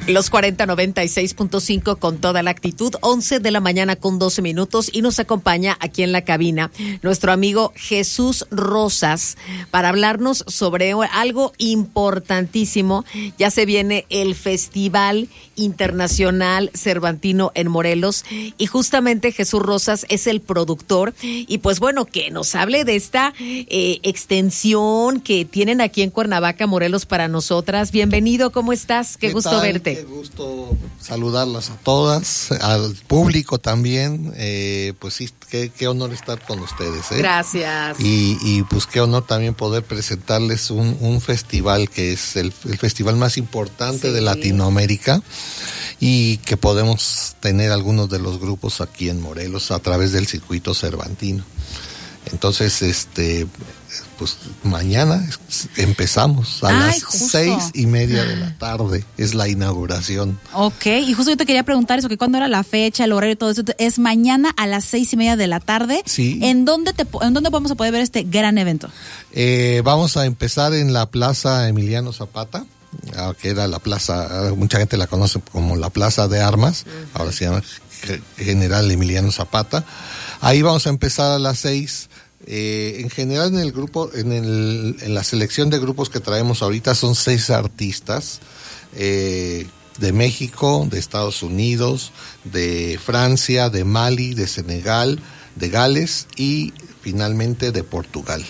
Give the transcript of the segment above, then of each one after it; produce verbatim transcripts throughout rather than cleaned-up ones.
Los cuarenta noventa y seis punto cinco con toda la actitud, once de la mañana con doce minutos, y nos acompaña aquí en la cabina nuestro amigo Jesús Rosas para hablarnos sobre algo importantísimo. Ya se viene el Festival Internacional Cervantino en Morelos y justamente Jesús Rosas es el productor y pues bueno, que nos hable de esta eh, extensión que tienen aquí en Cuernavaca, Morelos, para nosotras. Bienvenido, ¿cómo estás? Qué, ¿Qué gusto tal? verte. Qué gusto saludarlas a todas, al público también. Eh, pues sí, qué, qué honor estar con ustedes. ¿eh? Gracias. Y, y pues qué honor también poder presentarles un, un festival que es el, el festival más importante sí. de Latinoamérica y que podemos tener algunos de los grupos aquí en Morelos a través del circuito cervantino. Entonces, este, pues mañana empezamos a Ay, las justo. seis y media de la tarde, es la inauguración. Ok, y justo yo te quería preguntar eso, que cuándo era la fecha, el horario y todo eso. Es mañana a las seis y media de la tarde. Sí. ¿En dónde te, en dónde vamos a poder ver este gran evento? Eh, vamos a empezar en la Plaza Emiliano Zapata, que era la plaza, mucha gente la conoce como la Plaza de Armas, uh-huh. ahora se llama General Emiliano Zapata. Ahí vamos a empezar a las seis. Eh, en general en el grupo, en, el, en la selección de grupos que traemos ahorita son seis artistas eh, de México, de Estados Unidos, de Francia, de Mali, de Senegal, de Gales y finalmente de Portugal.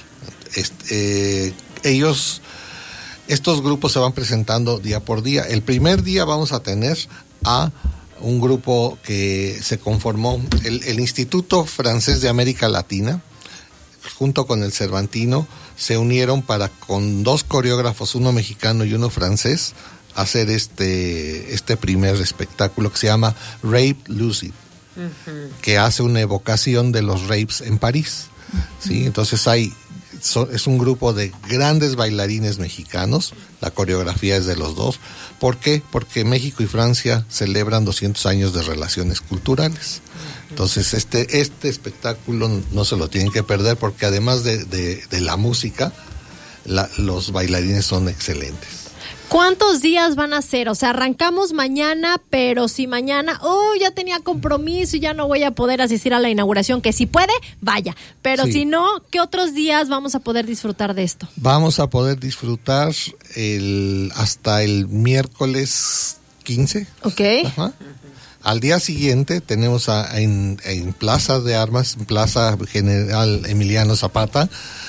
Este, eh, ellos, estos grupos se van presentando día por día. El primer día vamos a tener a un grupo que se conformó, el, el Instituto Francés de América Latina, junto con el Cervantino, se unieron para, con dos coreógrafos, uno mexicano y uno francés, hacer este, este primer espectáculo que se llama Rape Lucid, uh-huh. que hace una evocación de los rapes en París. Uh-huh. ¿Sí? Entonces hay, so, es un grupo de grandes bailarines mexicanos, la coreografía es de los dos. ¿Por qué? Porque México y Francia celebran doscientos años de relaciones culturales. Entonces este este espectáculo no se lo tienen que perder porque además de, de, de la música, la, los bailarines son excelentes. ¿Cuántos días van a ser? O sea, arrancamos mañana, pero si mañana, oh, ya tenía compromiso y ya no voy a poder asistir a la inauguración, que si puede, vaya. Pero sí. si no, ¿qué otros días vamos a poder disfrutar de esto? Vamos a poder disfrutar el hasta el miércoles quince. Ok. Ajá. Al día siguiente tenemos a, en, en Plaza de Armas, en Plaza General Emiliano Zapata,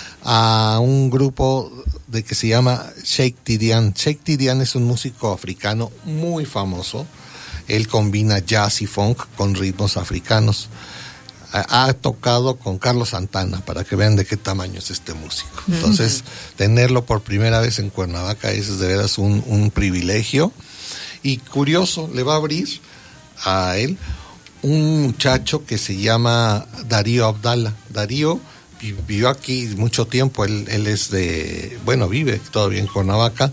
a un grupo de que se llama Cheikh Tidiane. Cheikh Tidiane es un músico africano muy famoso. Él combina jazz y funk con ritmos africanos. Ha, ha tocado con Carlos Santana, para que vean de qué tamaño es este músico. Entonces, uh-huh. tenerlo por primera vez en Cuernavaca es de veras un, un privilegio. Y curioso, le va a abrir a él un muchacho que se llama Darío Abdala. Darío vivió aquí mucho tiempo, él, él es de, bueno, vive todavía en Cuernavaca,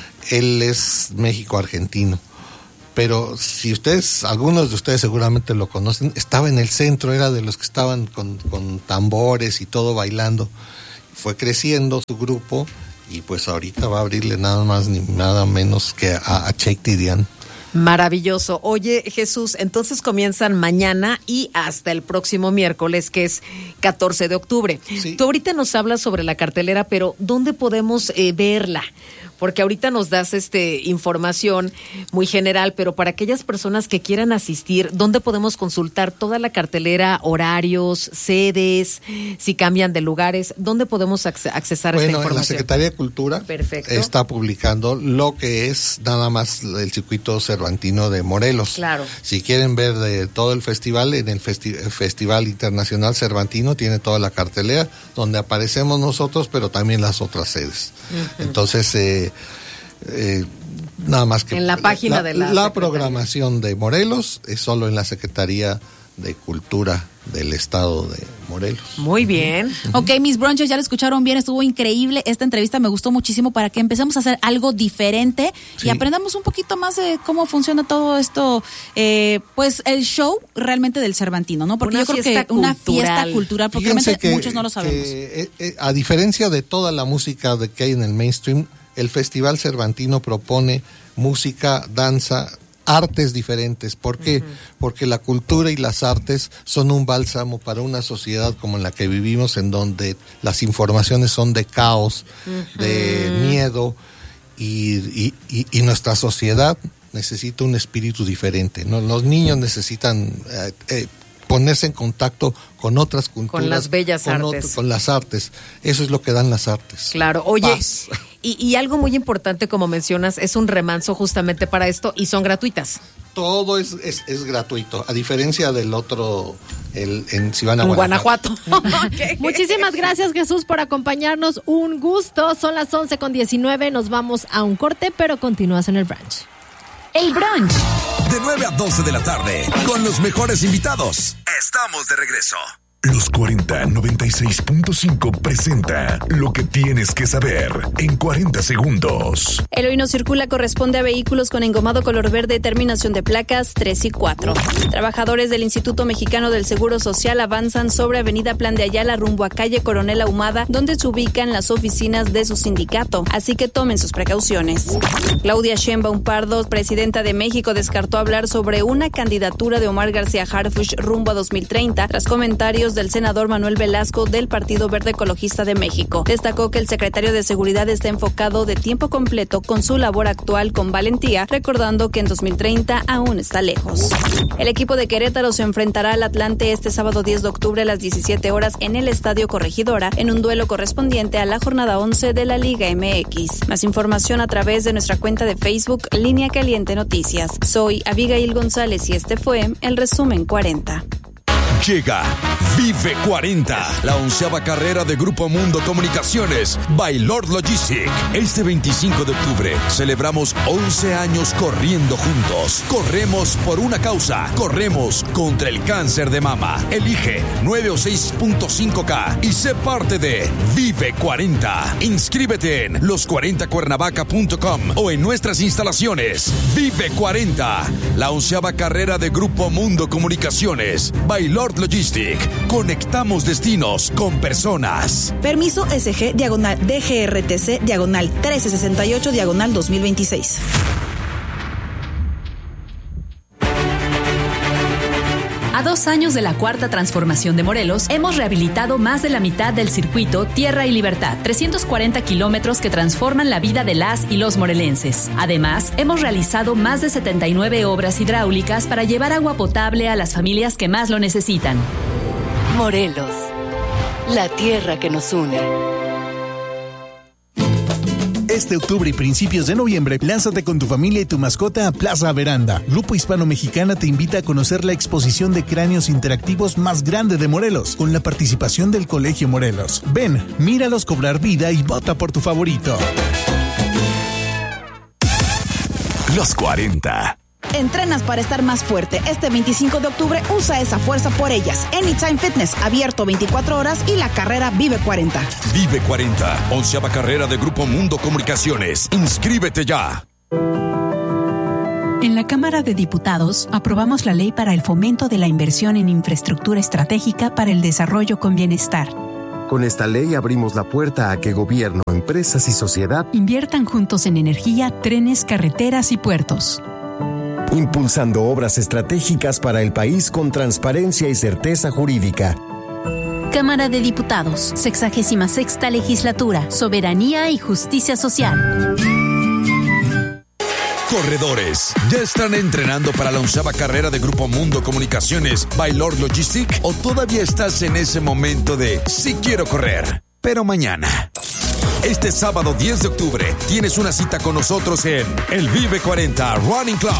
él es México-argentino, pero si ustedes, algunos de ustedes seguramente lo conocen, estaba en el centro, era de los que estaban con, con tambores y todo bailando, fue creciendo su grupo y pues ahorita va a abrirle nada más ni nada menos que a, a Cheikh Tidiane. Maravilloso. Oye, Jesús, entonces comienzan mañana y hasta el próximo miércoles, que es catorce de octubre. Sí. Tú ahorita nos hablas sobre la cartelera, pero ¿dónde podemos eh, verla? Porque ahorita nos das este información muy general, pero para aquellas personas que quieran asistir, ¿dónde podemos consultar toda la cartelera, horarios, sedes, si cambian de lugares? ¿Dónde podemos ac- accesar bueno, esta información? Bueno, en la Secretaría de Cultura Perfecto. está publicando lo que es nada más el circuito cervantino de Morelos. Claro. Si quieren ver de todo el festival, en el festi- Festival Internacional Cervantino tiene toda la cartelera, donde aparecemos nosotros, pero también las otras sedes. Uh-huh. Entonces, eh, Eh, nada más que en la página la, de la la programación de Morelos es solo en la Secretaría de Cultura del Estado de Morelos. Muy bien. Uh-huh. Ok, mis brunches, ya lo escucharon bien, estuvo increíble. Esta entrevista me gustó muchísimo para que empecemos a hacer algo diferente sí. y aprendamos un poquito más de cómo funciona todo esto, eh, pues el show realmente del Cervantino, ¿no? Porque una yo creo que cultural. una fiesta cultural, porque Fíjense realmente que, muchos no lo sabemos. Que, eh, eh, a diferencia de toda la música de que hay en el mainstream, el Festival Cervantino propone música, danza, artes diferentes. ¿Por qué? Uh-huh. Porque la cultura y las artes son un bálsamo para una sociedad como en la que vivimos, en donde las informaciones son de caos, uh-huh. de miedo, y, y, y, y nuestra sociedad necesita un espíritu diferente, ¿no? Los niños necesitan eh, eh, ponerse en contacto con otras culturas. Con las bellas con artes. Otro, con las artes. Eso es lo que dan las artes. Claro. Oye, Paz. Y, y algo muy importante, como mencionas, es un remanso justamente para esto y son gratuitas. Todo es, es, es gratuito, a diferencia del otro, el, en si van a en Guanajuato. Guanajuato. Okay. Muchísimas gracias, Jesús, por acompañarnos. Un gusto. Son las once con diecinueve. Nos vamos a un corte, pero continúas en el brunch. El brunch. De nueve a doce de la tarde, con los mejores invitados. Estamos de regreso. Los cuarenta noventa y seis punto cinco presenta lo que tienes que saber en cuarenta segundos. El hoy no circula corresponde a vehículos con engomado color verde, terminación de placas tres y cuatro. Trabajadores del Instituto Mexicano del Seguro Social avanzan sobre Avenida Plan de Ayala rumbo a calle Coronel Ahumada, donde se ubican las oficinas de su sindicato, así que tomen sus precauciones. Claudia Sheinbaum Pardo, presidenta de México, descartó hablar sobre una candidatura de Omar García Harfuch rumbo a dos mil treinta tras comentarios del senador Manuel Velasco del Partido Verde Ecologista de México. Destacó que el secretario de Seguridad está enfocado de tiempo completo con su labor actual con valentía, recordando que en dos mil treinta aún está lejos. El equipo de Querétaro se enfrentará al Atlante este sábado diez de octubre a las diecisiete horas en el Estadio Corregidora, en un duelo correspondiente a la jornada once de la Liga M X. Más información a través de nuestra cuenta de Facebook, Línea Caliente Noticias. Soy Abigail González y este fue el Resumen cuarenta. Llega Vive cuarenta, la onceava carrera de Grupo Mundo Comunicaciones by Lord Logistic. Este veinticinco de octubre celebramos once años corriendo juntos. Corremos por una causa. Corremos contra el cáncer de mama. Elige nueve o seis punto cinco K y sé parte de Vive cuarenta. Inscríbete en los cuarenta cuernavaca punto com o en nuestras instalaciones. Vive cuarenta, la onceava carrera de Grupo Mundo Comunicaciones by Lord Logistic. Conectamos destinos con personas. Permiso S G diagonal D G R T C diagonal trece sesenta y ocho diagonal dos mil veintiséis. A dos años de la cuarta transformación de Morelos, hemos rehabilitado más de la mitad del circuito Tierra y Libertad, trescientos cuarenta kilómetros que transforman la vida de las y los morelenses. Además, hemos realizado más de setenta y nueve obras hidráulicas para llevar agua potable a las familias que más lo necesitan. Morelos, la tierra que nos une. Este octubre y principios de noviembre, lánzate con tu familia y tu mascota a Plaza Veranda. Grupo Hispano-Mexicana te invita a conocer la exposición de cráneos interactivos más grande de Morelos, con la participación del Colegio Morelos. Ven, míralos cobrar vida y vota por tu favorito. Los cuarenta. Entrenas para estar más fuerte. Este veinticinco de octubre usa esa fuerza por ellas. Anytime Fitness, abierto veinticuatro horas y la carrera Vive cuarenta. Vive cuarenta, onceava carrera de Grupo Mundo Comunicaciones. Inscríbete ya. En la Cámara de Diputados aprobamos la ley para el fomento de la inversión en infraestructura estratégica para el desarrollo con bienestar. Con esta ley abrimos la puerta a que gobierno, empresas y sociedad inviertan juntos en energía, trenes, carreteras y puertos. Impulsando obras estratégicas para el país con transparencia y certeza jurídica. Cámara de Diputados, sexagésima sexta legislatura, soberanía y justicia social. Corredores, ¿ya están entrenando para la onceava carrera de Grupo Mundo Comunicaciones by Lord Logistic? ¿O todavía estás en ese momento de sí quiero correr, pero mañana? Este sábado diez de octubre tienes una cita con nosotros en el Vive cuarenta Running Club.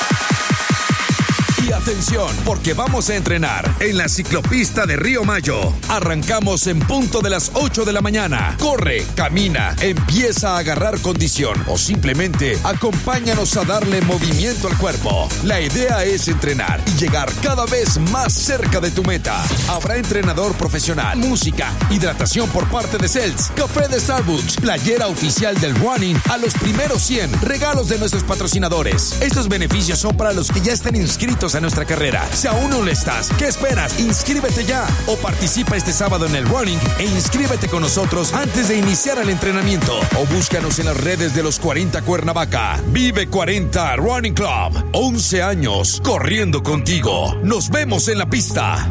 Y atención, porque vamos a entrenar en la ciclopista de Río Mayo. Arrancamos en punto de las ocho de la mañana. Corre, camina, empieza a agarrar condición o simplemente acompáñanos a darle movimiento al cuerpo. La idea es entrenar y llegar cada vez más cerca de tu meta. Habrá entrenador profesional, música, hidratación por parte de Cells, café de Starbucks, playera oficial del running a los primeros cien, regalos de nuestros patrocinadores. Estos beneficios son para los que ya estén inscritos a nuestra carrera. Si aún no lo estás, ¿qué esperas? Inscríbete ya o participa este sábado en el running e inscríbete con nosotros antes de iniciar el entrenamiento o búscanos en las redes de los cuarenta Cuernavaca. Vive cuarenta Running Club. once años corriendo contigo. Nos vemos en la pista.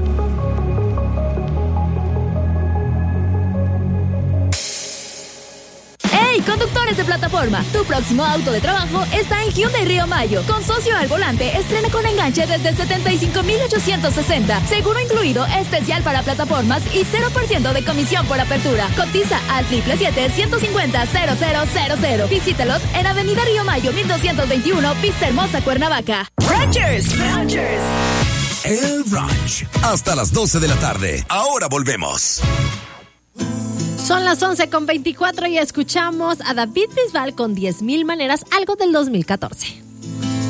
¡Hey, conductores de plataforma! Tu próximo auto de trabajo está en Hyundai Río Mayo. Con socio al volante, estrena con enganche desde setenta y cinco mil ochocientos sesenta. Seguro incluido, especial para plataformas y cero por ciento de comisión por apertura. Cotiza al siete siete siete, uno cinco cero, cero cero cero cero. Visítalos en Avenida Río Mayo, mil doscientos veintiuno, Vista Hermosa, Cuernavaca. ¡Ranchers! ¡Ranchers! El Ranch. Hasta las doce de la tarde. Ahora volvemos. Son las once con veinticuatro y escuchamos a David Bisbal con diez mil maneras, algo del dos mil catorce.